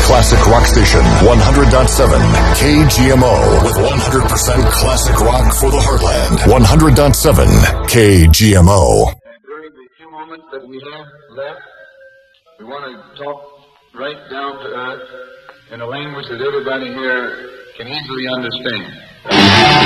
classic rock station, 100.7 KGMO, with 100% classic rock for the heartland. 100.7 KGMO. During the few moments that we have left, we want to talk right down to earth in a language that everybody here can easily understand.